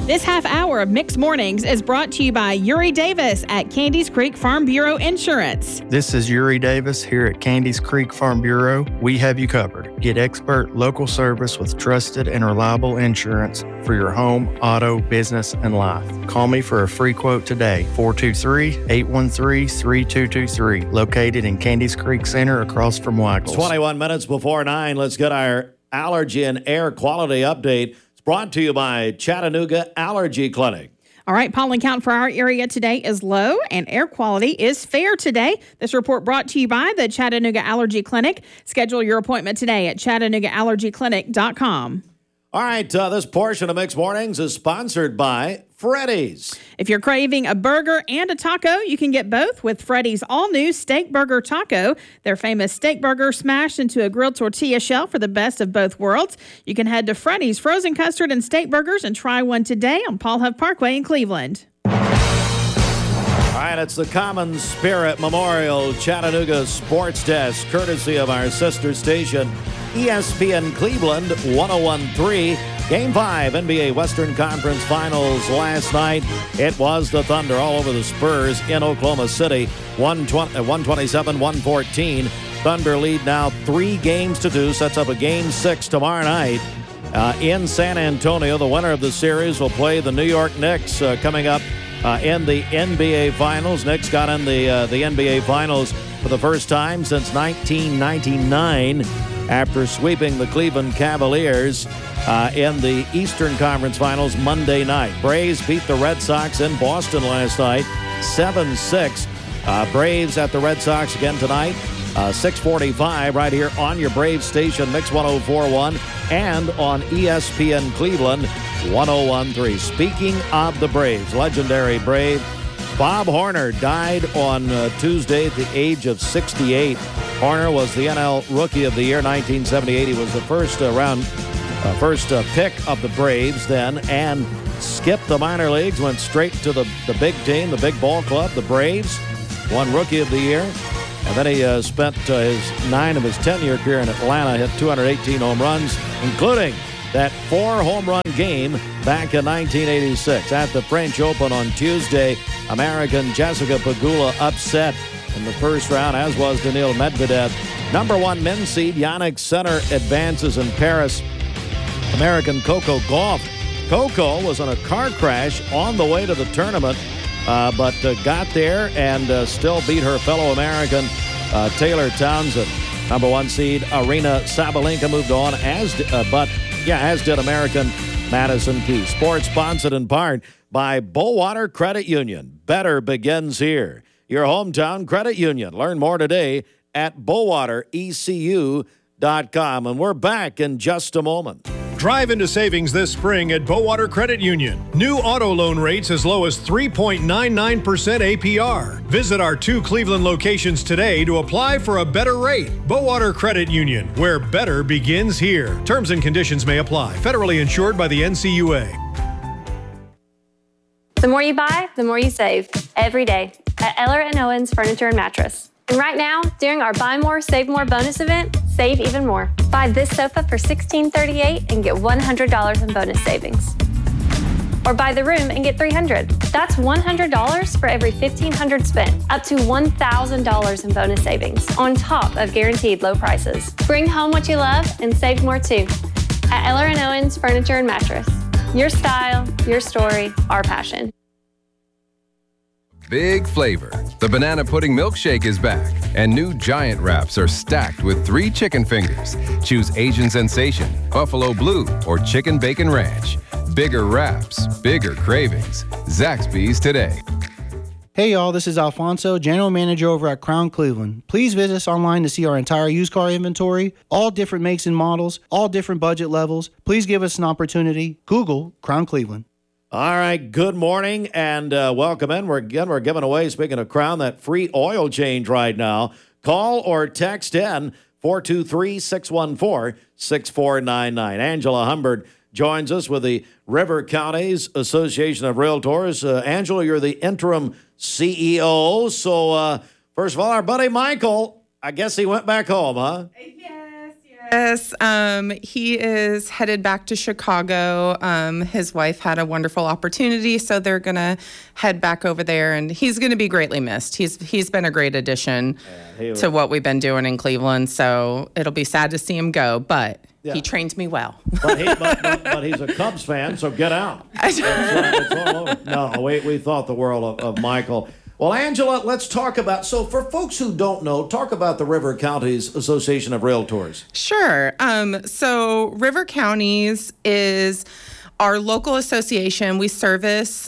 This half hour of Mixed Mornings is brought to you by Yuri Davis at Candies Creek Farm Bureau Insurance. This is Yuri Davis here at Candies Creek Farm Bureau. We have you covered. Get expert local service with trusted and reliable insurance for your home, auto, business, and life. Call me for a free quote today, 423-813-3223, located in Candies Creek Center across from Waggles. 21 minutes before 9. Let's get our allergy and air quality update. Brought to you by Chattanooga Allergy Clinic. All right, pollen count for our area today is low and air quality is fair today. This report brought to you by the Chattanooga Allergy Clinic. Schedule your appointment today at ChattanoogaAllergyClinic.com. All right, this portion of Mixed Mornings is sponsored by Freddy's. If you're craving a burger and a taco, you can get both with Freddy's all-new Steak Burger Taco. Their famous steak burger smashed into a grilled tortilla shell for the best of both worlds. You can head to Freddy's Frozen Custard and Steak Burgers and try one today on Paul Huff Parkway in Cleveland. All right, it's the Common Spirit Memorial Chattanooga Sports Desk, courtesy of our sister station, ESPN Cleveland 101.3. Game 5 NBA Western Conference Finals last night. It was the Thunder all over the Spurs in Oklahoma City, 127-114. Thunder lead now 3-2. Sets up a Game 6 tomorrow night in San Antonio. The winner of the series will play the New York Knicks coming up in the NBA Finals. Knicks got in the NBA Finals for the first time since 1999 after sweeping the Cleveland Cavaliers in the Eastern Conference Finals Monday night. Braves beat the Red Sox in Boston last night, 7-6. Braves at the Red Sox again tonight, 6:45 right here on your Braves station, Mix 104.1, and on ESPN Cleveland 101.3. Speaking of the Braves, legendary Brave Bob Horner died on Tuesday at the age of 68. Horner was the NL Rookie of the Year 1978. He was the first pick of the Braves then, and skipped the minor leagues, went straight to the big team, the big ball club, the Braves. Won Rookie of the Year. And then he spent his 9 of his 10-year career in Atlanta, hit 218 home runs, including that 4-home-run game back in 1986. At the French Open on Tuesday, American Jessica Pegula upset in the first round, as was Daniil Medvedev. Number 1 men's seed Yannick Sinner advances in Paris. American Coco Gauff. Coco was in a car crash on the way to the tournament, but got there and still beat her fellow American Taylor Townsend. Number 1 seed Aryna Sabalenka moved on, as did American Madison Keys. Sports sponsored in part by Bowater Credit Union. Better begins here. Your hometown credit union. Learn more today at BowaterECU.com. And we're back in just a moment. Drive into savings this spring at Bowater Credit Union. New auto loan rates as low as 3.99% APR. Visit our 2 Cleveland locations today to apply for a better rate. Bowater Credit Union, where better begins here. Terms and conditions may apply. Federally insured by the NCUA. The more you buy, the more you save. Every day at Eller & Owens Furniture and Mattress. And right now, during our Buy More, Save More bonus event, save even more. Buy this sofa for $1,638 and get $100 in bonus savings. Or buy the room and get $300. That's $100 for every $1,500 spent, up to $1,000 in bonus savings, on top of guaranteed low prices. Bring home what you love and save more too. At Eller & Owens Furniture and Mattress. Your style, your story, our passion. Big flavor. The Banana Pudding Milkshake is back, and new Giant Wraps are stacked with 3 chicken fingers. Choose Asian Sensation, Buffalo Blue, or Chicken Bacon Ranch. Bigger wraps, bigger cravings. Zaxby's today. Hey y'all, this is Alfonso, General Manager over at Crown Cleveland. Please visit us online to see our entire used car inventory, all different makes and models, all different budget levels. Please give us an opportunity. Google Crown Cleveland. All right, good morning and welcome in. We're giving away, speaking of Crown, that free oil change right now. Call or text in 423-614-6499. Angela Humbert joins us with the River Counties Association of Realtors. Angela, you're the interim CEO. So, first of all, our buddy Michael, I guess he went back home, huh? Yes. Yes, he is headed back to Chicago. His wife had a wonderful opportunity, so they're going to head back over there, and he's going to be greatly missed. He's been a great addition to what we've been doing in Cleveland, so it'll be sad to see him go, but he trained me well. But he's a Cubs fan, so get out. It's all over. No, we thought the world of Michael. Well, Angela, let's talk about, so for folks who don't know, talk about the River Counties Association of Realtors. Sure. So River Counties is our local association. We service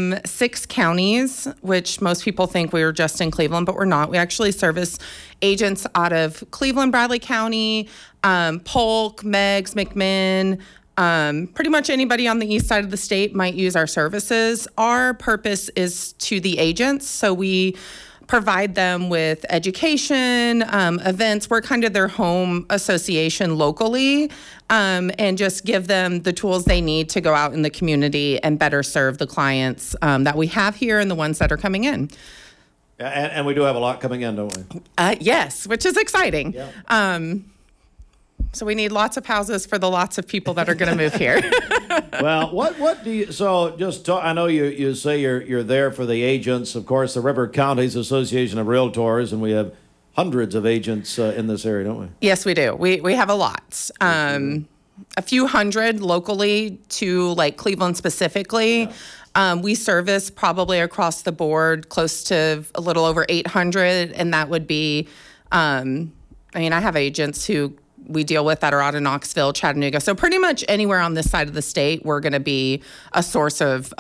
6 counties, which most people think we are just in Cleveland, but we're not. We actually service agents out of Cleveland, Bradley County, Polk, Meigs, McMinn. Pretty much anybody on the east side of the state might use our services. Our purpose is to the agents, so we provide them with education, events. We're kind of their home association locally, and just give them the tools they need to go out in the community and better serve the clients that we have here and the ones that are coming in. And we do have a lot coming in, don't we? Yes, which is exciting. Yeah. So we need lots of houses for the lots of people that are going to move here. Well, what do you? So I know you say you're there for the agents. Of course, the River Counties Association of Realtors, and we have hundreds of agents in this area, don't we? Yes, we do. We have a lot. A few hundred locally to like Cleveland specifically. Yeah. We service probably across the board close to a little over 800, and that would be. I have agents who we deal with that are out of Knoxville, Chattanooga. So pretty much anywhere on this side of the state, we're going to be a source of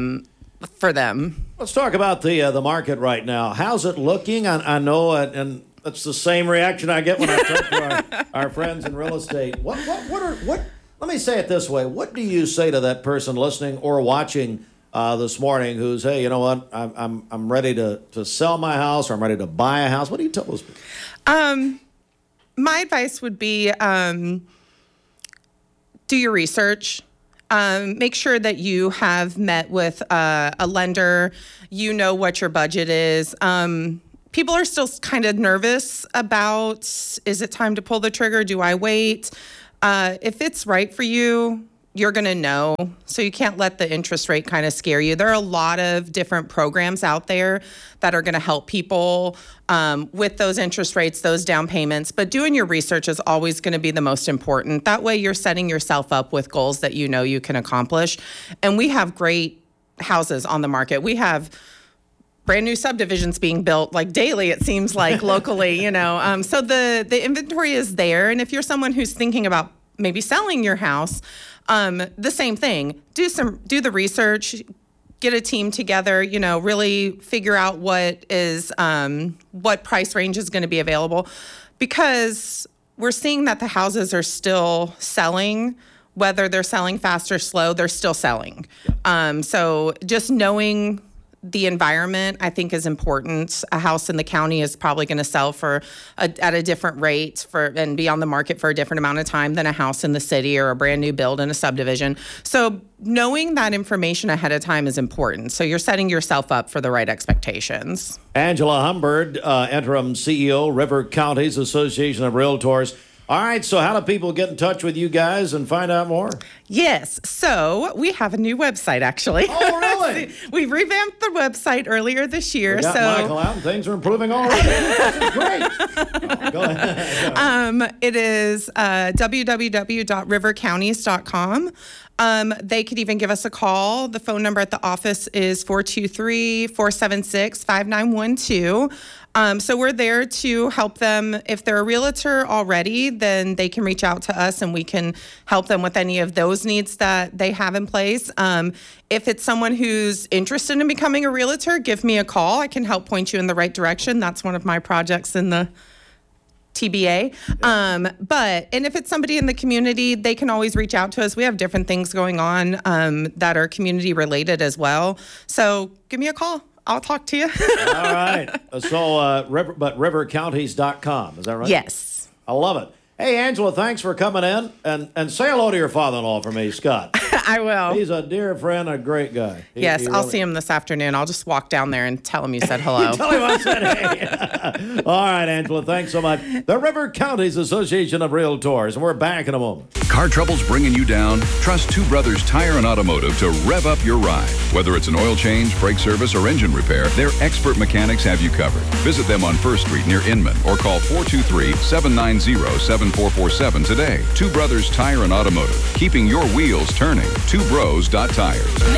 for them. Let's talk about the market right now. How's it looking? I know, and that's the same reaction I get when I talk to our friends in real estate. What? Let me say it this way. What do you say to that person listening or watching this morning who's, hey, you know what? I'm ready to sell my house, or I'm ready to buy a house. What do you tell those people? My advice would be do your research. Make sure that you have met with a lender. You know what your budget is. People are still kind of nervous about, is it time to pull the trigger? Do I wait? If it's right for you, you're going to know. So you can't let the interest rate kind of scare you. There are a lot of different programs out there that are going to help people with those interest rates, those down payments. But doing your research is always going to be the most important. That way you're setting yourself up with goals that you know you can accomplish. And we have great houses on the market. We have brand new subdivisions being built like daily, it seems like, locally, So the inventory is there. And if you're someone who's thinking about maybe selling your house, the same thing. Do the research, get a team together, really figure out what price range is going to be available, because we're seeing that the houses are still selling, whether they're selling fast or slow, they're still selling. So just knowing the environment, I think, is important. A house in the county is probably going to sell at a different rate and be on the market for a different amount of time than a house in the city or a brand new build in a subdivision. So knowing that information ahead of time is important. So you're setting yourself up for the right expectations. Angela Humbird, interim CEO, River Counties Association of Realtors. All right, so how do people get in touch with you guys and find out more? Yes, so we have a new website, actually. Oh, really? We revamped the website earlier this year. We got Michael out and things are improving already. This is great. Go ahead. It is www.rivercounties.com. They could even give us a call. The phone number at the office is 423-476-5912. So we're there to help them. If they're a realtor already, then they can reach out to us and we can help them with any of those needs that they have in place. If it's someone who's interested in becoming a realtor, give me a call. I can help point you in the right direction. That's one of my projects in the TBA. And if it's somebody in the community, they can always reach out to us. We have different things going on that are community related as well. So give me a call. I'll talk to you. All right. So, but rivercounties.com, is that right? Yes. I love it. Hey, Angela, thanks for coming in. And say hello to your father-in-law for me, Scott. I will. He's a dear friend, a great guy. Yes, I'll see him this afternoon. I'll just walk down there and tell him you said hello. Tell him I said hey. All right, Angela, thanks so much. The River Counties Association of Realtors, and we're back in a moment. Car trouble's bringing you down? Trust Two Brothers Tire and Automotive to rev up your ride. Whether it's an oil change, brake service, or engine repair, their expert mechanics have you covered. Visit them on 1st Street near Inman or call 423-790-7447 today. Two Brothers Tire and Automotive, keeping your wheels turning. TwoBros.tires.